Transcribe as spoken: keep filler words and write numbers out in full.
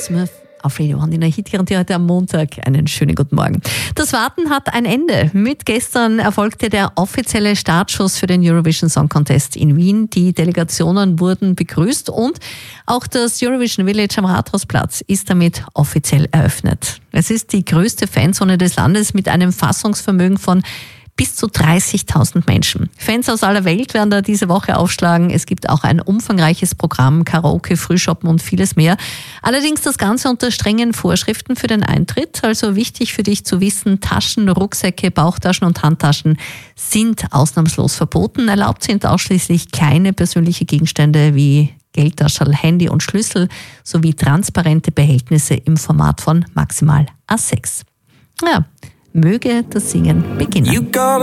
Smith auf Radio One in der Hitgarantie heute am Montag. Einen schönen guten Morgen. Das Warten hat ein Ende. Mit gestern erfolgte der offizielle Startschuss für den Eurovision Song Contest in Wien. Die Delegationen wurden begrüßt und auch das Eurovision Village am Rathausplatz ist damit offiziell eröffnet. Es ist die größte Fanzone des Landes mit einem Fassungsvermögen von bis zu dreißigtausend Menschen. Fans aus aller Welt werden da diese Woche aufschlagen. Es gibt auch ein umfangreiches Programm, Karaoke, Frühshoppen und vieles mehr. Allerdings das Ganze unter strengen Vorschriften für den Eintritt. Also wichtig für dich zu wissen, Taschen, Rucksäcke, Bauchtaschen und Handtaschen sind ausnahmslos verboten. Erlaubt sind ausschließlich kleine persönliche Gegenstände wie Geldtaschel, Handy und Schlüssel sowie transparente Behältnisse im Format von maximal A sechs. Ja, möge das Singen beginnen.